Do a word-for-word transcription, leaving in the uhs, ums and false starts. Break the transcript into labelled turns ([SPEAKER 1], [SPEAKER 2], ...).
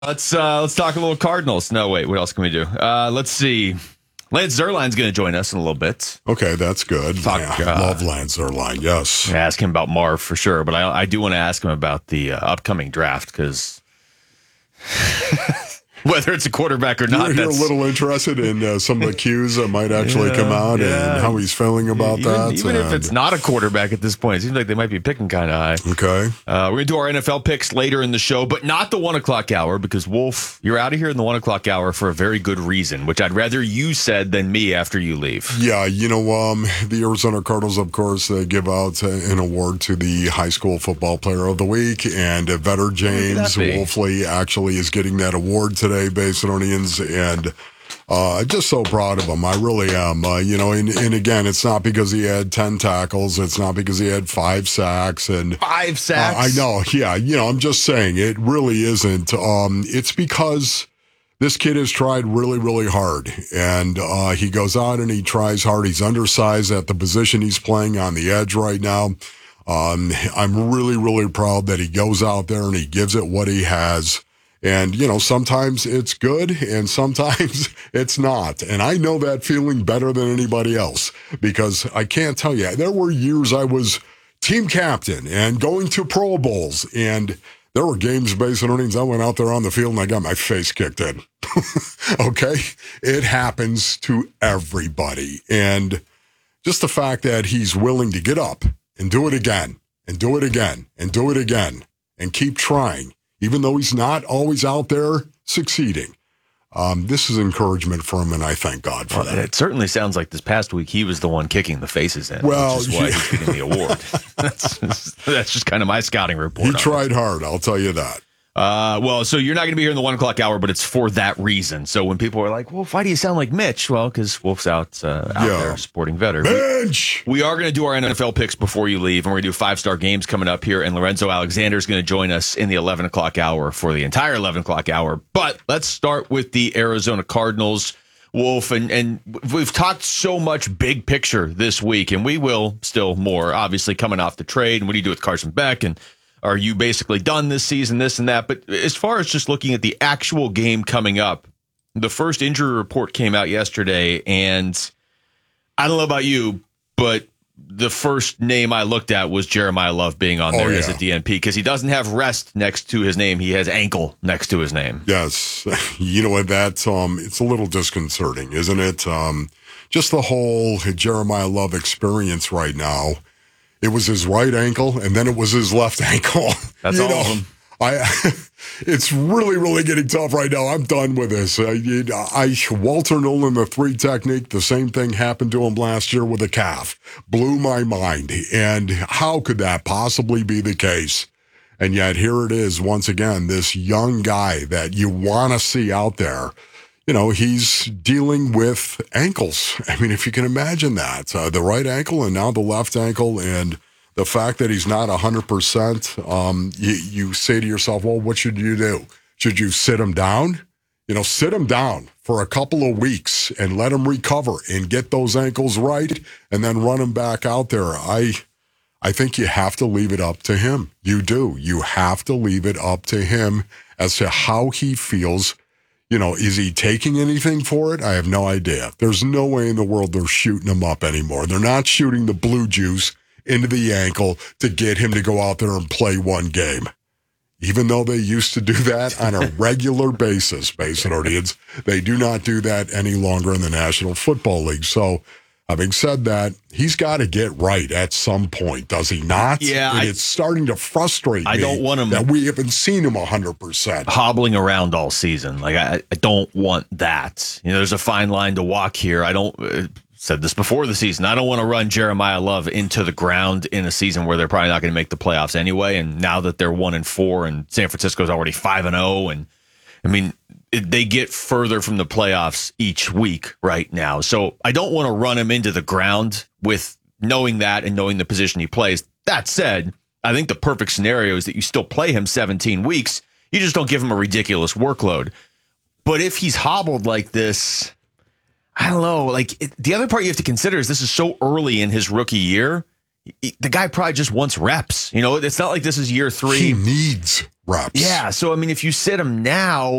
[SPEAKER 1] Let's uh, let's talk a little Cardinals. No, wait, what else can we do? Uh, let's see. Lance Zierlein's going to join us in a little bit.
[SPEAKER 2] Okay, that's good.
[SPEAKER 1] Talk,
[SPEAKER 2] yeah,
[SPEAKER 1] uh,
[SPEAKER 2] love Lance Zierlein, yes.
[SPEAKER 1] I'm gonna ask him about Marv for sure, but I, I do want to ask him about the uh, upcoming draft because whether it's a quarterback or not,
[SPEAKER 2] You're, you're a
[SPEAKER 1] that's,
[SPEAKER 2] little interested in uh, some of the cues that might actually
[SPEAKER 1] Yeah,
[SPEAKER 2] come out
[SPEAKER 1] yeah.
[SPEAKER 2] and how he's feeling about
[SPEAKER 1] even,
[SPEAKER 2] that.
[SPEAKER 1] even if
[SPEAKER 2] and-
[SPEAKER 1] it's not a quarterback at this point, it seems like they might be picking kind of high.
[SPEAKER 2] Okay.
[SPEAKER 1] Uh, we're going to do our N F L picks later in the show, but not the one o'clock hour because, Wolf, you're out of here in the one o'clock hour for a very good reason, which I'd rather you said than me after you leave.
[SPEAKER 2] Yeah, you know, um, the Arizona Cardinals, of course, they give out uh, an award to the high school football player of the week, and uh, Vetter James
[SPEAKER 1] be?
[SPEAKER 2] Wolfley actually is getting that award today, Basinonians, and uh, just so proud of him. I really am. Uh, you know, and, and again, it's not because he had ten tackles. It's not because he had five sacks. And
[SPEAKER 1] Five sacks?
[SPEAKER 2] Uh, I know, yeah. You know, I'm just saying, it really isn't. Um, it's because this kid has tried really, really hard, and uh, he goes out and he tries hard. He's undersized at the position he's playing on the edge right now. Um, I'm really, really proud that he goes out there and he gives it what he has. And, you know, sometimes it's good and sometimes it's not. And I know that feeling better than anybody else because I can't tell you, there were years I was team captain and going to Pro Bowls, and there were games based on earnings. I went out there on the field and I got my face kicked in. Okay? It happens to everybody. And just the fact that he's willing to get up and do it again and do it again and do it again and keep trying, even though he's not always out there succeeding. Um, this is encouragement for him, and I thank God for
[SPEAKER 1] Well,
[SPEAKER 2] that.
[SPEAKER 1] it certainly sounds like this past week he was the one kicking the faces in,
[SPEAKER 2] Well,
[SPEAKER 1] which is why
[SPEAKER 2] he-
[SPEAKER 1] he's getting the award. that's, that's just kind of my scouting report.
[SPEAKER 2] He
[SPEAKER 1] on it.
[SPEAKER 2] tried hard, I'll tell you that.
[SPEAKER 1] Uh, well, so you're not going to be here in the one o'clock hour, but it's for that reason. So when people are like, well, why do you sound like Mitch? Well, because Wolf's out, uh, out
[SPEAKER 2] Yeah.
[SPEAKER 1] there supporting Vetter.
[SPEAKER 2] Bench!
[SPEAKER 1] We are going to do our N F L picks before you leave, and we're going to do five-star games coming up here, and Lorenzo Alexander is going to join us in the eleven o'clock hour for the entire eleven o'clock hour. But let's start with the Arizona Cardinals, Wolf, and, and we've talked so much big picture this week, and we will still more, obviously, coming off the trade, and what do you do with Carson Beck, and are you basically done this season, this and that? But as far as just looking at the actual game coming up, the first injury report came out yesterday, and I don't know about you, but the first name I looked at was Jeremiah Love being on
[SPEAKER 2] Oh,
[SPEAKER 1] there
[SPEAKER 2] yeah.
[SPEAKER 1] as a D N P because he doesn't have rest next to his name. He has ankle next to his name.
[SPEAKER 2] Yes. You know what, that's, um, it's a little disconcerting, isn't it? Um, just the whole Jeremiah Love experience right now. It was his right ankle, and then it was his left ankle.
[SPEAKER 1] That's
[SPEAKER 2] You
[SPEAKER 1] all
[SPEAKER 2] know,
[SPEAKER 1] of them.
[SPEAKER 2] I, it's really, really getting tough right now. I'm done with this. I, I, Walter Nolan, the three technique, the same thing happened to him last year with a calf. Blew my mind. And how could that possibly be the case? And yet here it is once again, this young guy that you want to see out there. You know, he's dealing with ankles. I mean, if you can imagine that, uh, the right ankle and now the left ankle, and the fact that he's not one hundred percent, um, you, you say to yourself, well, what should you do? Should you sit him down? You know, sit him down for a couple of weeks and let him recover and get those ankles right and then run him back out there. I, I think you have to leave it up to him. You do. You have to leave it up to him as to how he feels. You know, is he taking anything for it? I have no idea. There's no way in the world they're shooting him up anymore. They're not shooting the blue juice into the ankle to get him to go out there and play one game. Even though they used to do that on a regular basis, Basinonians, they do not do that any longer in the National Football League. So, having said that, he's got to get right at some point, does he not?
[SPEAKER 1] Yeah,
[SPEAKER 2] And
[SPEAKER 1] I-
[SPEAKER 2] it's starting to frustrate
[SPEAKER 1] I
[SPEAKER 2] me
[SPEAKER 1] don't want him-
[SPEAKER 2] that we haven't seen him one hundred percent.
[SPEAKER 1] Hobbling around all season. Like, I, I don't want that. You know, there's a fine line to walk here. I don't, uh, said this before the season, I don't want to run Jeremiah Love into the ground in a season where they're probably not going to make the playoffs anyway. And now that they're one and four and San Francisco's already five and oh, and I mean, it, they get further from the playoffs each week right now. So I don't want to run him into the ground with knowing that and knowing the position he plays. That said, I think the perfect scenario is that you still play him seventeen weeks. You just don't give him a ridiculous workload. But if he's hobbled like this, I don't know. Like it, the other part you have to consider is this is so early in his rookie year. the guy probably just wants reps. You know, it's not like this is year three.
[SPEAKER 2] He needs reps.
[SPEAKER 1] Yeah. So, I mean, if you sit him now,